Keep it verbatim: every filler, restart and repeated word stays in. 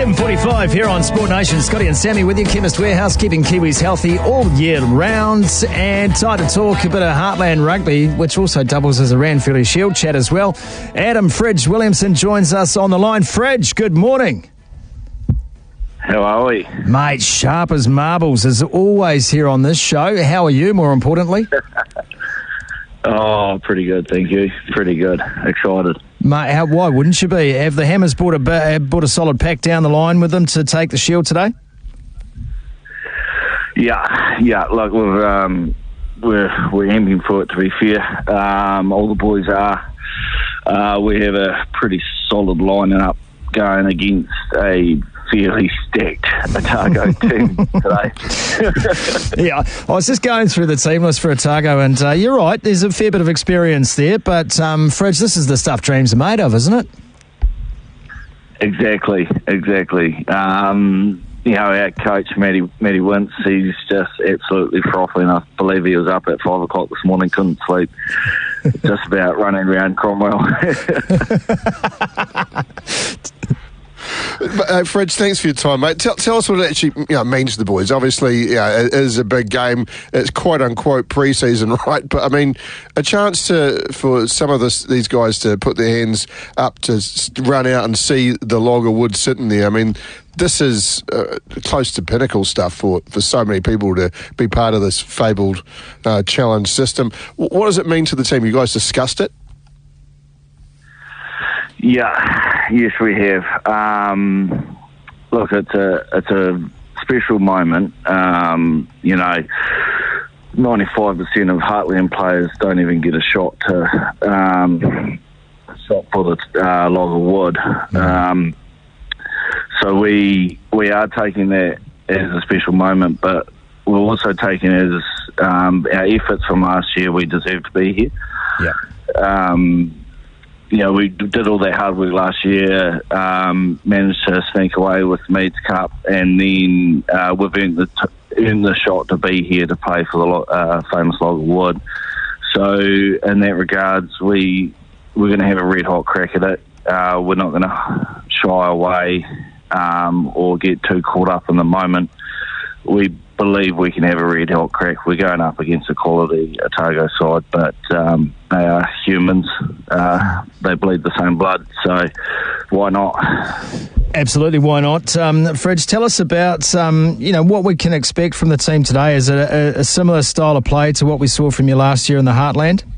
seven forty-five here on Sport Nation. Scotty and Sammy with you. Chemist Warehouse, keeping Kiwis healthy all year round. And time to talk a bit of Heartland Rugby, which also doubles as a Ranfurly Shield chat as well. Adam Fridge Williamson joins us on the line. Fridge, good morning. How are we? Mate, sharp as marbles as always here on this show. How are you, more importantly? Oh, pretty good, thank you. Pretty good. Excited. Mate, how, why wouldn't you be? Have the Hammers brought a, brought a solid pack down the line with them to take the Shield today? Yeah, yeah. Look, we're, um, we're, we're aiming for it, to be fair. Um, all the boys are. Uh, we have a pretty solid lineup going against a fairly stacked Otago team today. Yeah, I was just going through the team list for Otago, and uh, you're right, there's a fair bit of experience there, but um, Fridge, this is the stuff dreams are made of, isn't it? Exactly, exactly. Um, you know, our coach, Matty, Matty Wintz, he's just absolutely frothing. I believe he was up at five o'clock this morning, couldn't sleep, just about running around Cromwell. Uh, Fridge, thanks for your time, mate. Tell, tell us what it actually you know, means to the boys. Obviously, you know, it is a big game. It's quote-unquote pre-season, right? But, I mean, a chance to for some of this, these guys to put their hands up to run out and see the log of wood sitting there. I mean, this is uh, close to pinnacle stuff for, for so many people to be part of this fabled uh, challenge system. W- what does it mean to the team? You guys discussed it? Yeah, yes, we have. Um, look, it's a it's a special moment. Um, you know, ninety-five percent of Heartland players don't even get a shot to um, shot for the uh, log of wood. Um, so we we are taking that as a special moment, but we're also taking it as um, our efforts from last year. We deserve to be here. Yeah. Um, You know, we did all that hard work last year, um, managed to sneak away with Meads Cup, and then uh, we've earned the, t- earned the shot to be here to play for the lo- uh, famous log of wood. So, in that regards, we, we're going to have a red-hot crack at it. Uh, we're not going to shy away um, or get too caught up in the moment. We believe we can have a red-hot crack. We're going up against a quality Otago side, but um, they are humans. Uh, they bleed the same blood, so why not? Absolutely, why not? Um, Fridge, tell us about um, you know what we can expect from the team today. Is it a, a similar style of play to what we saw from you last year in the Heartland?